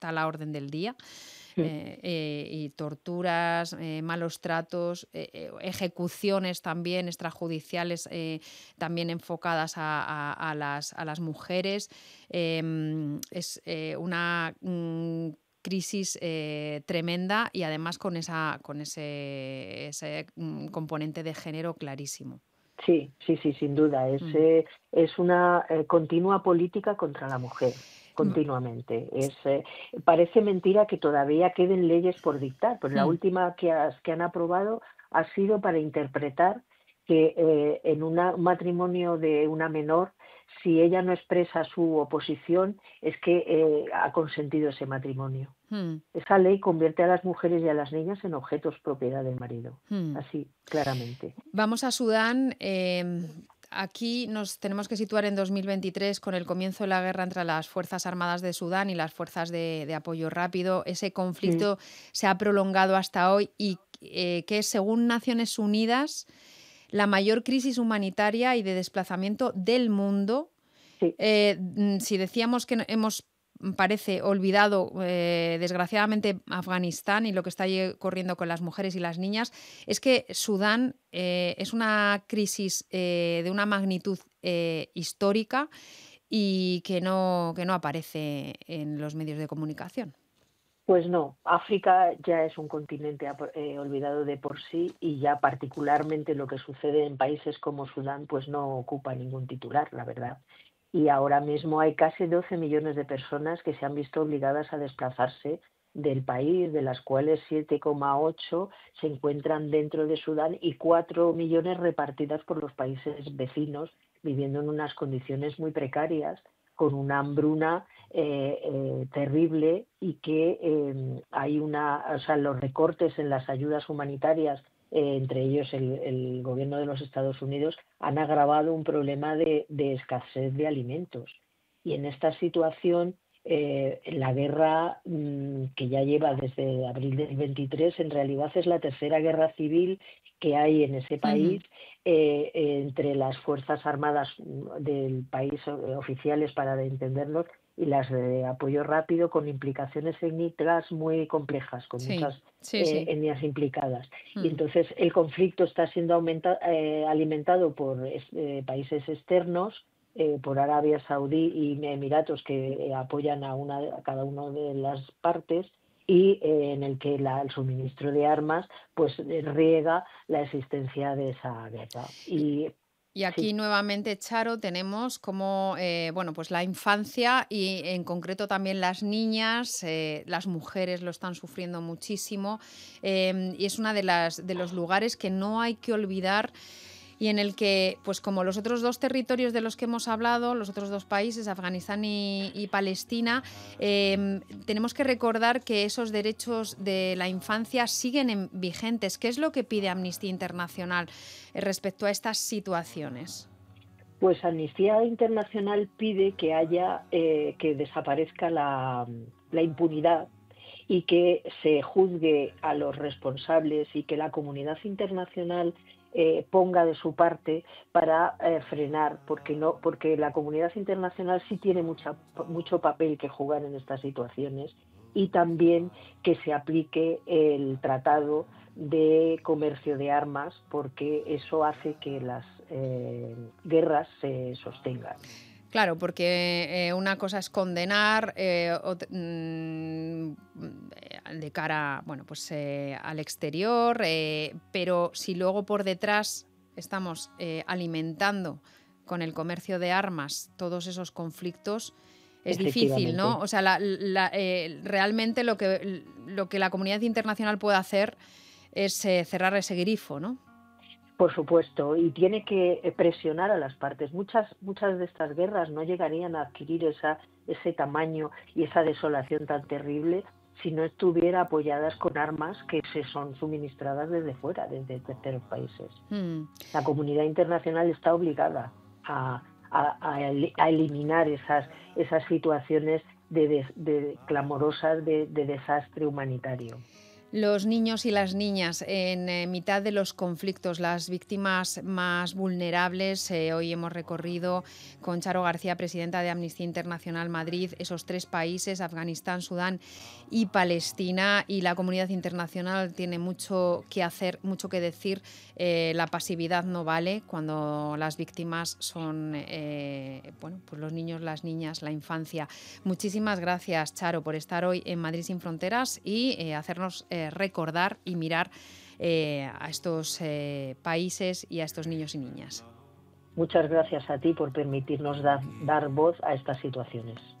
está a la orden del día. Mm. Y torturas, malos tratos, ejecuciones también extrajudiciales, también enfocadas a las mujeres. Es una crisis tremenda y además con ese componente de género clarísimo. Sí, sí, sí, sin duda. Mm. Es una continua política contra la mujer, Mm, continuamente. Parece mentira que todavía queden leyes por dictar, pues la mm, última que han aprobado ha sido para interpretar que en un matrimonio de una menor, si ella no expresa su oposición, es que ha consentido ese matrimonio. mm, Esa ley convierte a las mujeres y a las niñas en objetos propiedad del marido, mm. así, claramente. Vamos a Sudán. Aquí nos tenemos que situar en 2023 con el comienzo de la guerra entre las Fuerzas Armadas de Sudán y las Fuerzas de Apoyo Rápido. Ese Mm, conflicto se ha prolongado hasta hoy y que es, según Naciones Unidas, la mayor crisis humanitaria y de desplazamiento del mundo. sí. Si decíamos que hemos, parece, olvidado desgraciadamente Afganistán y lo que está allí ocurriendo con las mujeres y las niñas, es que Sudán es una crisis de una magnitud histórica y que no aparece en los medios de comunicación. Pues no, África ya es un continente olvidado de por sí y ya particularmente lo que sucede en países como Sudán pues no ocupa ningún titular, la verdad. Y ahora mismo hay casi 12 millones de personas que se han visto obligadas a desplazarse del país, de las cuales 7,8 se encuentran dentro de Sudán y 4 millones repartidas por los países vecinos, viviendo en unas condiciones muy precarias, con una hambruna terrible y que o sea, los recortes en las ayudas humanitarias, entre ellos el gobierno de los Estados Unidos, han agravado un problema de escasez de alimentos. Y en esta situación, la guerra que ya lleva desde abril del 23, en realidad es la tercera guerra civil que hay en ese país entre las Fuerzas Armadas del país oficiales, para entendernos, y las de apoyo rápido, con implicaciones étnicas muy complejas, con Sí, muchas sí, sí. etnias implicadas. Y Mm, entonces el conflicto está siendo alimentado por países externos, por Arabia Saudí y Emiratos, que apoyan a cada una de las partes, y en el que el suministro de armas pues riega la existencia de esa guerra. Y, Y y aquí sí, nuevamente, Charo, tenemos como bueno, pues la infancia y en concreto también las niñas, las mujeres lo están sufriendo muchísimo y es una de los lugares que no hay que olvidar y en el que, pues como los otros dos territorios de los que hemos hablado, los otros dos países, Afganistán y Palestina, tenemos que recordar que esos derechos de la infancia siguen vigentes. ¿Qué es lo que pide Amnistía Internacional respecto a estas situaciones? pues Amnistía Internacional pide que haya que desaparezca la impunidad y que se juzgue a los responsables y que la comunidad internacional ponga de su parte para frenar, porque la comunidad internacional sí tiene mucho papel que jugar en estas situaciones, y también que se aplique el tratado de comercio de armas, porque eso hace que las guerras se sostengan. Claro, porque una cosa es condenar de cara, bueno, pues al exterior, pero si luego por detrás estamos alimentando con el comercio de armas todos esos conflictos, es difícil, ¿no? Efectivamente. O sea, realmente lo que la comunidad internacional puede hacer es cerrar ese grifo, ¿no? Por supuesto, y tiene que presionar a las partes. Muchas de estas guerras no llegarían a adquirir ese tamaño y esa desolación tan terrible si no estuviera apoyadas con armas que se son suministradas desde fuera, desde terceros países. Mm. La comunidad internacional está obligada a eliminar esas situaciones clamorosas de desastre humanitario. Los niños y las niñas en mitad de los conflictos, las víctimas más vulnerables. Hoy hemos recorrido con Charo García, presidenta de Amnistía Internacional Madrid, esos 3 países, Afganistán, Sudán y Palestina. Y la comunidad internacional tiene mucho que hacer, mucho que decir. La pasividad no vale cuando las víctimas son pues los niños, las niñas, la infancia. Muchísimas gracias, Charo, por estar hoy en Madrid sin Fronteras y hacernos recordar y mirar a estos países y a estos niños y niñas. Muchas gracias a ti por permitirnos dar voz a estas situaciones.